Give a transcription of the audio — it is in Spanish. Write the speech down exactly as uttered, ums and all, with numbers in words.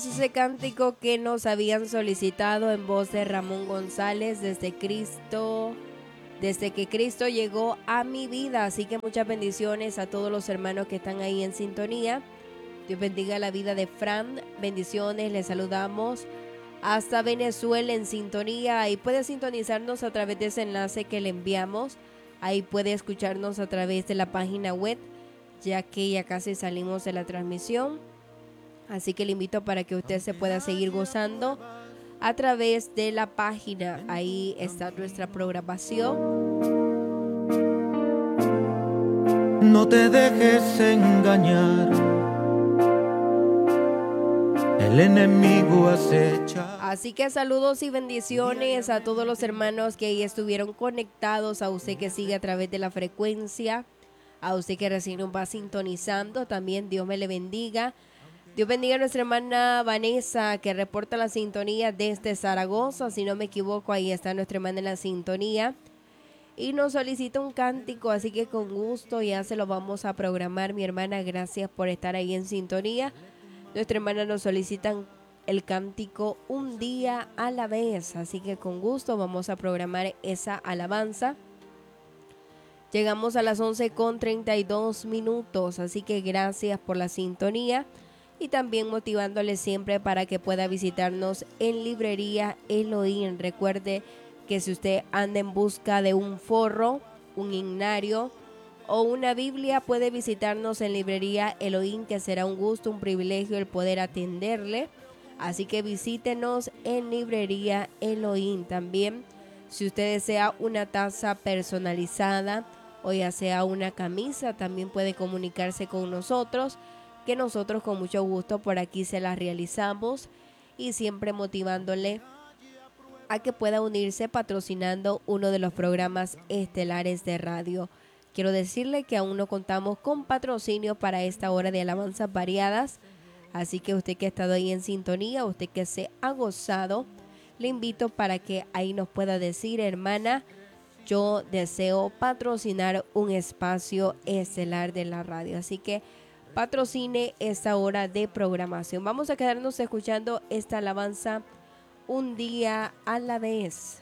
Ese cántico que nos habían solicitado en voz de Ramón González desde Cristo, desde que Cristo llegó a mi vida. Así que muchas bendiciones a todos los hermanos que están ahí en sintonía. Dios bendiga la vida de Fran. Bendiciones, les saludamos hasta Venezuela en sintonía. Ahí puede sintonizarnos a través de ese enlace que le enviamos. Ahí puede escucharnos a través de la página web, ya que ya casi salimos de la transmisión. Así que le invito para que usted se pueda seguir gozando a través de la página. Ahí está nuestra programación. No te dejes engañar, el enemigo acecha. Así que saludos y bendiciones a todos los hermanos que ahí estuvieron conectados, a usted que sigue a través de la frecuencia, a usted que recién nos va sintonizando, también Dios me le bendiga. Dios bendiga a nuestra hermana Vanessa, que reporta la sintonía desde Zaragoza. Si no me equivoco, ahí está nuestra hermana en la sintonía. Y nos solicita un cántico, así que con gusto ya se lo vamos a programar. Mi hermana, gracias por estar ahí en sintonía. Nuestra hermana nos solicita el cántico Un día a la vez. Así que con gusto vamos a programar esa alabanza. Llegamos a las once con treinta y dos minutos, así que gracias por la sintonía. Y también motivándole siempre para que pueda visitarnos en Librería Elohim. Recuerde que si usted anda en busca de un forro, un himnario o una Biblia, puede visitarnos en Librería Elohim, que será un gusto, un privilegio el poder atenderle. Así que visítenos en Librería Elohim. También, si usted desea una taza personalizada o ya sea una camisa, también puede comunicarse con nosotros, que nosotros con mucho gusto por aquí se las realizamos, y siempre motivándole a que pueda unirse patrocinando uno de los programas estelares de radio. Quiero decirle que aún no contamos con patrocinio para esta hora de alabanzas variadas, así que usted que ha estado ahí en sintonía, usted que se ha gozado, le invito para que ahí nos pueda decir: hermana, yo deseo patrocinar un espacio estelar de la radio. Así que patrocine esta hora de programación. Vamos a quedarnos escuchando esta alabanza Un día a la vez.